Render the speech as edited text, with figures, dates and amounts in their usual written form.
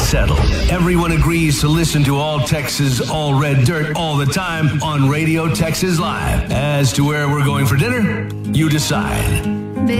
settled. Everyone agrees to listen to All Texas, All Red Dirt all the time on Radio Texas Live. As to where we're going for dinner, you decide.